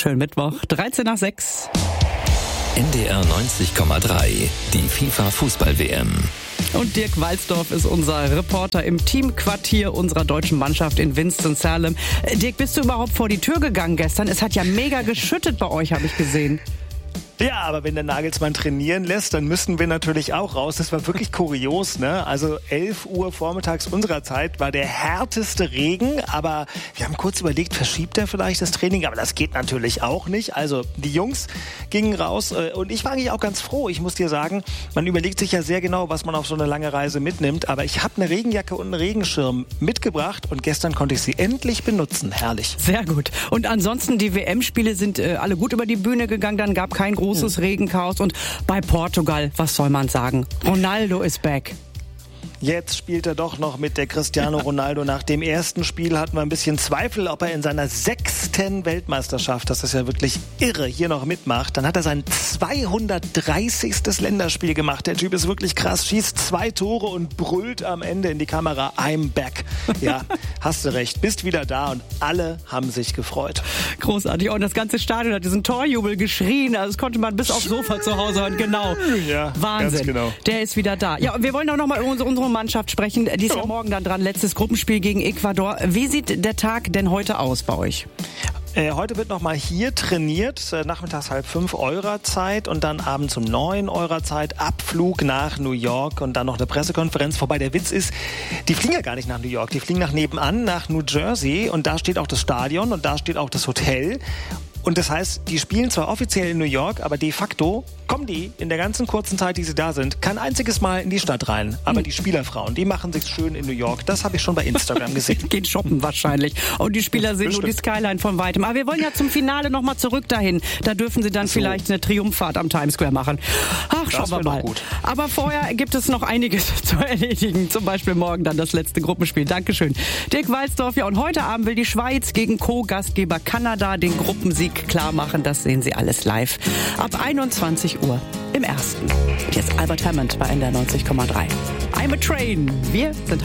Schönen Mittwoch, 13:06. NDR 90,3, die FIFA-Fußball-WM. Und Dirk Walzdorf ist unser Reporter im Teamquartier unserer deutschen Mannschaft in Winston-Salem. Dirk, bist du überhaupt vor die Tür gegangen gestern? Es hat ja mega geschüttet bei euch, habe ich gesehen. Ja, aber wenn der Nagelsmann trainieren lässt, dann müssen wir natürlich auch raus. Das war wirklich kurios, ne? Also 11 Uhr vormittags unserer Zeit war der härteste Regen, aber wir haben kurz überlegt, verschiebt er vielleicht das Training? Aber das geht natürlich auch nicht. Also die Jungs gingen raus und ich war eigentlich auch ganz froh. Ich muss dir sagen, man überlegt sich ja sehr genau, was man auf so eine lange Reise mitnimmt. Aber ich habe eine Regenjacke und einen Regenschirm mitgebracht und gestern konnte ich sie endlich benutzen. Herrlich. Sehr gut. Und ansonsten, die WM-Spiele sind alle gut über die Bühne gegangen. Dann gab kein großes Regenchaos. Und bei Portugal, was soll man sagen? Ronaldo ist back. Jetzt spielt er doch noch mit der Cristiano Ronaldo. Nach dem ersten Spiel hatten wir ein bisschen Zweifel, ob er in seiner 6. Weltmeisterschaft, das ist ja wirklich irre, hier noch mitmacht. Dann hat er sein 230. Länderspiel gemacht. Der Typ ist wirklich krass, schießt 2 Tore und brüllt am Ende in die Kamera, I'm back. Ja, hast du recht, bist wieder da und alle haben sich gefreut. Großartig. Und das ganze Stadion hat diesen Torjubel geschrien. Also das konnte man bis aufs Sofa zu Hause hören. Genau. Ja, Wahnsinn. ganz genau. Der ist wieder da. Ja, und wir wollen auch noch mal über unsere Mannschaft sprechen. Die ist ja morgen dann dran. Letztes Gruppenspiel gegen Ecuador. Wie sieht der Tag denn heute aus bei euch? Heute wird nochmal hier trainiert, nachmittags 4:30 eurer Zeit und dann abends 9 eurer Zeit, Abflug nach New York und dann noch eine Pressekonferenz. Wobei der Witz ist, die fliegen ja gar nicht nach New York, die fliegen nach nebenan, nach New Jersey und da steht auch das Stadion und da steht auch das Hotel. Und das heißt, die spielen zwar offiziell in New York, aber de facto kommen die in der ganzen kurzen Zeit, die sie da sind, kein einziges Mal in die Stadt rein. Aber die Spielerfrauen, die machen sich schön in New York. Das habe ich schon bei Instagram gesehen. Gehen shoppen wahrscheinlich. Und die Spieler sehen nur die Skyline von weitem. Aber wir wollen ja zum Finale nochmal zurück dahin. Da dürfen sie dann vielleicht eine Triumphfahrt am Times Square machen. Ach, schauen wir mal. Gut. Aber vorher gibt es noch einiges zu erledigen. Zum Beispiel morgen dann das letzte Gruppenspiel. Dankeschön. Dirk Walzdorf, ja, und heute Abend will die Schweiz gegen Co-Gastgeber Kanada den Gruppensieg klar machen. Das sehen Sie alles live. Ab 21 Uhr im Ersten. Jetzt Albert Hammond bei NDR 90,3. I'm a Train. Wir sind